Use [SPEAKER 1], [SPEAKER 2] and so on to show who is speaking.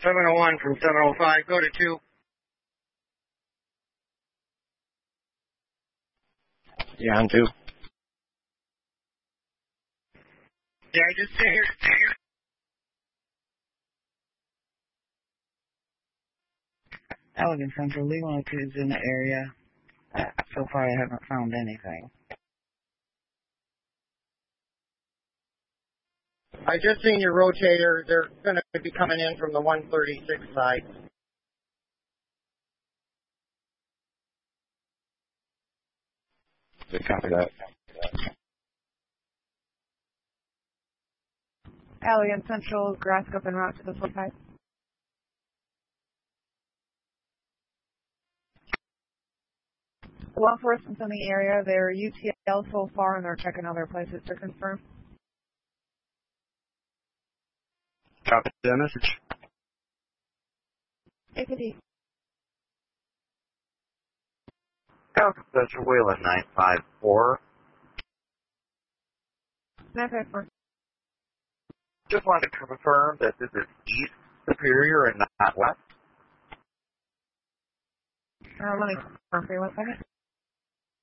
[SPEAKER 1] 701 from 705. Go to 2.
[SPEAKER 2] Yeah, on 2.
[SPEAKER 1] Yeah, I just stay here.
[SPEAKER 3] Elegant Central, Lima is in the area. So far, I haven't found anything.
[SPEAKER 1] I just seen your rotator. They're going to be coming in from the 136 side.
[SPEAKER 2] Good, copy that.
[SPEAKER 4] Elegant Central, grass up en route to the flip side. Law enforcement's in the area. They're UTL so far, and they're checking other places to confirm.
[SPEAKER 2] Copy that message.
[SPEAKER 4] APD.
[SPEAKER 5] Elegant Central, Wayland 954.
[SPEAKER 4] 954.
[SPEAKER 5] Just wanted to confirm that this is East Superior and not West.
[SPEAKER 4] Let me confirm for you 1 second.